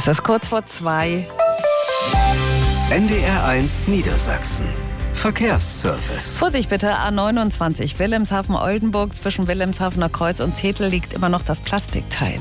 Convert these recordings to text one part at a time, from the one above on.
Es ist kurz vor 2. NDR1 Niedersachsen. Verkehrsservice. Vorsicht bitte, A29 Wilhelmshaven-Oldenburg. Zwischen Wilhelmshavener Kreuz und Zetel liegt immer noch das Plastikteil.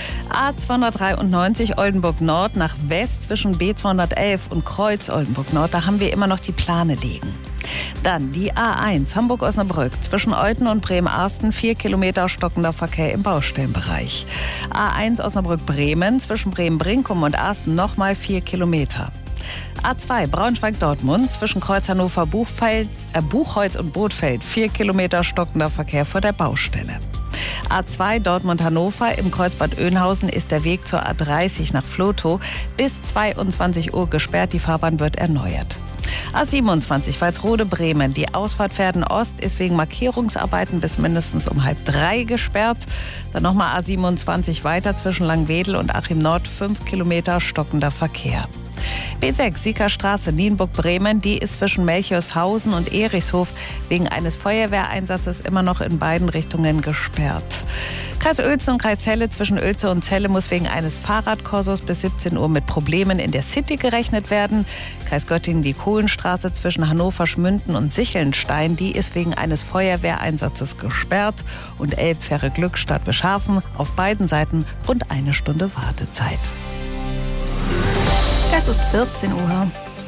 A293 Oldenburg Nord nach West zwischen B211 und Kreuz Oldenburg Nord. Da haben wir immer noch die Plane liegen. Dann die A1 Hamburg-Osnabrück zwischen Olten und Bremen-Arsten 4 Kilometer stockender Verkehr im Baustellenbereich. A1 Osnabrück-Bremen zwischen Bremen-Brinkum und Arsten nochmal 4 Kilometer. A2 Braunschweig-Dortmund zwischen Kreuz Buchholz und Bothfeld 4 Kilometer stockender Verkehr vor der Baustelle. A2 Dortmund-Hannover im Kreuzbad Oeynhausen ist der Weg zur A30 nach Vlotho bis 22 Uhr gesperrt. Die Fahrbahn wird erneuert. A27 Walsrode-Bremen. Die Ausfahrt Verden-Ost ist wegen Markierungsarbeiten bis mindestens um 2:30 gesperrt. Dann nochmal A27 weiter zwischen Langwedel und Achim Nord 5 Kilometer stockender Verkehr. B6 Siegerstraße Nienburg-Bremen, die ist zwischen Melchorshausen und Erichshof wegen eines Feuerwehreinsatzes immer noch in beiden Richtungen gesperrt. Kreis Oelze und Kreis Celle zwischen Oelze und Celle muss wegen eines Fahrradkorsos bis 17 Uhr mit Problemen in der City gerechnet werden. Kreis Göttingen die Kohlenstraße zwischen Hannover-Schmünden und Sichelnstein, die ist wegen eines Feuerwehreinsatzes gesperrt. Und Elbfähre-Glückstadt Bischhafen auf beiden Seiten rund 1 Stunde Wartezeit. Es ist 14 Uhr.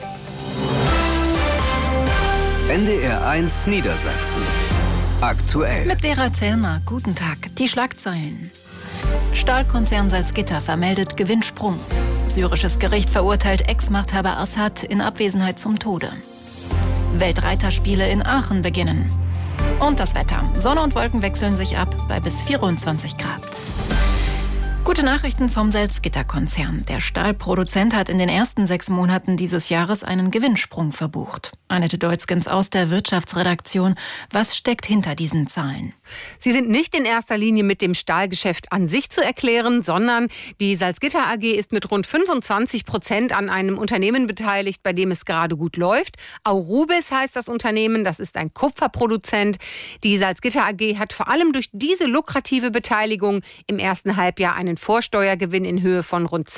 NDR1 Niedersachsen. Aktuell. Mit Vera Zellner. Guten Tag. Die Schlagzeilen. Stahlkonzern Salzgitter vermeldet Gewinnsprung. Syrisches Gericht verurteilt Ex-Machthaber Assad in Abwesenheit zum Tode. Weltreiterspiele in Aachen beginnen. Und das Wetter. Sonne und Wolken wechseln sich ab bei bis 24 Grad. Gute Nachrichten vom Salzgitter-Konzern. Der Stahlproduzent hat in den ersten 6 Monaten dieses Jahres einen Gewinnsprung verbucht. Annette Deutzgens aus der Wirtschaftsredaktion. Was steckt hinter diesen Zahlen? Sie sind nicht in erster Linie mit dem Stahlgeschäft an sich zu erklären, sondern die Salzgitter AG ist mit rund 25% an einem Unternehmen beteiligt, bei dem es gerade gut läuft. Aurubis heißt das Unternehmen, das ist ein Kupferproduzent. Die Salzgitter AG hat vor allem durch diese lukrative Beteiligung im ersten Halbjahr einen Vorsteuergewinn in Höhe von rund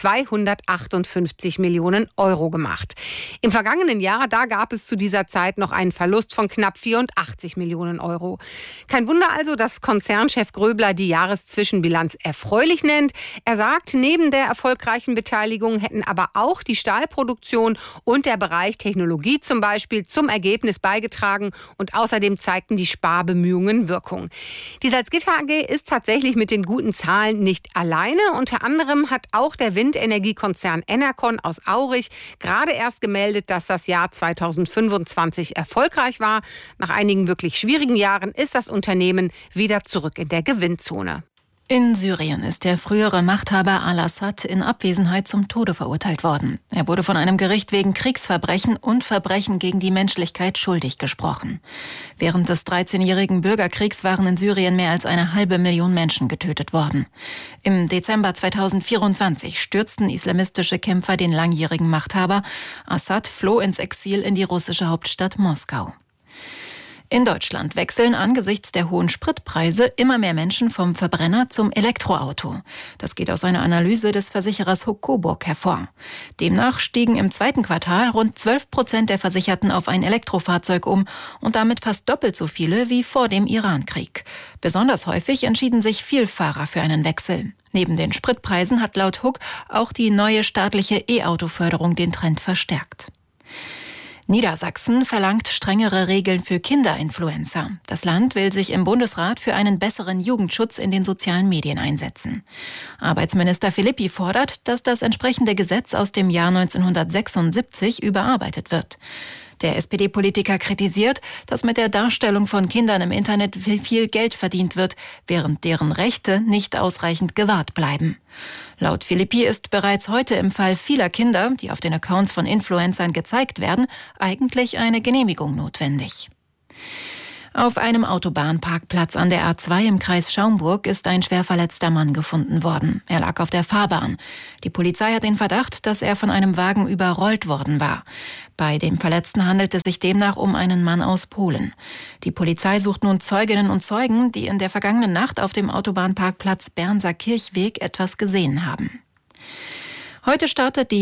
258 Millionen Euro gemacht. Im vergangenen Jahr, da gab es zu dieser Zeit noch einen Verlust von knapp 84 Millionen Euro. Kein Wunder also, dass Konzernchef Gröbler die Jahreszwischenbilanz erfreulich nennt. Er sagt, neben der erfolgreichen Beteiligung hätten aber auch die Stahlproduktion und der Bereich Technologie zum Beispiel zum Ergebnis beigetragen und außerdem zeigten die Sparbemühungen Wirkung. Die Salzgitter AG ist tatsächlich mit den guten Zahlen nicht alleine. Unter anderem hat auch der Windenergiekonzern Enercon aus Aurich gerade erst gemeldet, dass das Jahr 2025 erfolgreich war. Nach einigen wirklich schwierigen Jahren ist das Unternehmen wieder zurück in der Gewinnzone. In Syrien ist der frühere Machthaber al-Assad in Abwesenheit zum Tode verurteilt worden. Er wurde von einem Gericht wegen Kriegsverbrechen und Verbrechen gegen die Menschlichkeit schuldig gesprochen. Während des 13-jährigen Bürgerkriegs waren in Syrien mehr als 500.000 Menschen getötet worden. Im Dezember 2024 stürzten islamistische Kämpfer den langjährigen Machthaber. Assad floh ins Exil in die russische Hauptstadt Moskau. In Deutschland wechseln angesichts der hohen Spritpreise immer mehr Menschen vom Verbrenner zum Elektroauto. Das geht aus einer Analyse des Versicherers Huck Coburg hervor. Demnach stiegen im 2. Quartal rund 12% der Versicherten auf ein Elektrofahrzeug um und damit fast doppelt so viele wie vor dem Irankrieg. Besonders häufig entschieden sich Vielfahrer für einen Wechsel. Neben den Spritpreisen hat laut Huck auch die neue staatliche E-Auto-Förderung den Trend verstärkt. Niedersachsen verlangt strengere Regeln für Kinderinfluencer. Das Land will sich im Bundesrat für einen besseren Jugendschutz in den sozialen Medien einsetzen. Arbeitsminister Philippi fordert, dass das entsprechende Gesetz aus dem Jahr 1976 überarbeitet wird. Der SPD-Politiker kritisiert, dass mit der Darstellung von Kindern im Internet viel Geld verdient wird, während deren Rechte nicht ausreichend gewahrt bleiben. Laut Philippi ist bereits heute im Fall vieler Kinder, die auf den Accounts von Influencern gezeigt werden, eigentlich eine Genehmigung notwendig. Auf einem Autobahnparkplatz an der A2 im Kreis Schaumburg ist ein schwer verletzter Mann gefunden worden. Er lag auf der Fahrbahn. Die Polizei hat den Verdacht, dass er von einem Wagen überrollt worden war. Bei dem Verletzten handelt es sich demnach um einen Mann aus Polen. Die Polizei sucht nun Zeuginnen und Zeugen, die in der vergangenen Nacht auf dem Autobahnparkplatz Bernser Kirchweg etwas gesehen haben. Heute starten die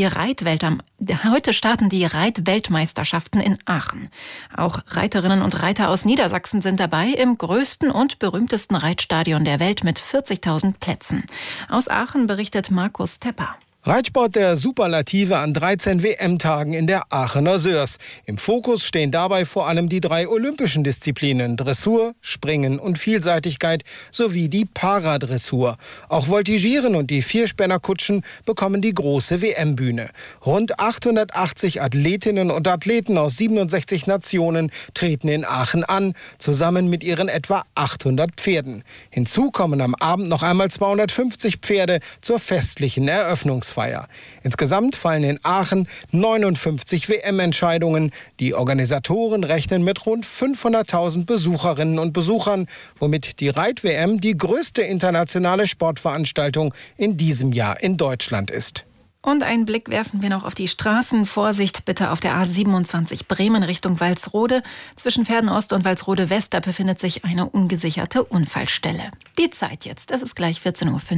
Reitweltmeisterschaften in Aachen. Auch Reiterinnen und Reiter aus Niedersachsen sind dabei im größten und berühmtesten Reitstadion der Welt mit 40.000 Plätzen. Aus Aachen berichtet Markus Tepper. Reitsport der Superlative an 13 WM-Tagen in der Aachener Sörs. Im Fokus stehen dabei vor allem die 3 olympischen Disziplinen Dressur, Springen und Vielseitigkeit sowie die Paradressur. Auch Voltigieren und die Vierspännerkutschen bekommen die große WM-Bühne. Rund 880 Athletinnen und Athleten aus 67 Nationen treten in Aachen an, zusammen mit ihren etwa 800 Pferden. Hinzu kommen am Abend noch einmal 250 Pferde zur festlichen Eröffnungsfeier. Insgesamt fallen in Aachen 59 WM-Entscheidungen. Die Organisatoren rechnen mit rund 500.000 Besucherinnen und Besuchern, womit die Reit-WM die größte internationale Sportveranstaltung in diesem Jahr in Deutschland ist. Und einen Blick werfen wir noch auf die Straßen. Vorsicht bitte auf der A27 Bremen Richtung Walsrode. Zwischen Verden-Ost und Walsrode-West, da befindet sich eine ungesicherte Unfallstelle. Die Zeit jetzt, es ist gleich 14:05 Uhr.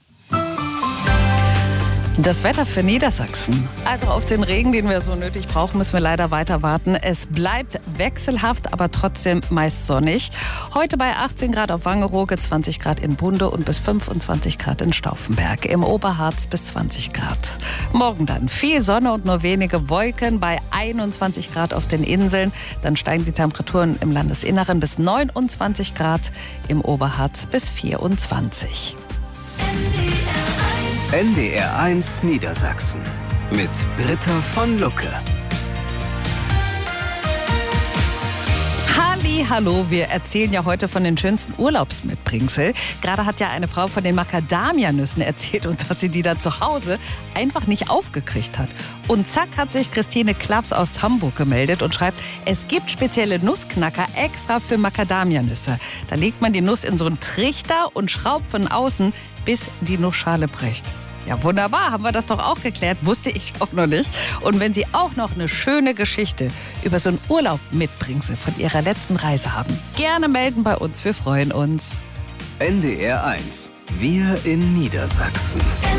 Das Wetter für Niedersachsen. Also auf den Regen, den wir so nötig brauchen, müssen wir leider weiter warten. Es bleibt wechselhaft, aber trotzdem meist sonnig. Heute bei 18 Grad auf Wangerooge, 20 Grad in Bunde und bis 25 Grad in Stauffenberg. Im Oberharz bis 20 Grad. Morgen dann viel Sonne und nur wenige Wolken bei 21 Grad auf den Inseln. Dann steigen die Temperaturen im Landesinneren bis 29 Grad, im Oberharz bis 24. NDR1 Niedersachsen mit Britta von Lucke. Hallo, wir erzählen ja heute von den schönsten Urlaubsmitbringsel. Gerade hat ja eine Frau von den Macadamia-Nüssen erzählt und dass sie die da zu Hause einfach nicht aufgekriegt hat. Und zack hat sich Christine Klaffs aus Hamburg gemeldet und schreibt, es gibt spezielle Nussknacker extra für Macadamia-Nüsse. Da legt man die Nuss in so einen Trichter und schraubt von außen, bis die Nussschale bricht. Ja, wunderbar, haben wir das doch auch geklärt, wusste ich auch noch nicht. Und wenn Sie auch noch eine schöne Geschichte über so einen Urlaub mitbringsel von Ihrer letzten Reise haben, gerne melden bei uns, wir freuen uns. NDR1, wir in Niedersachsen.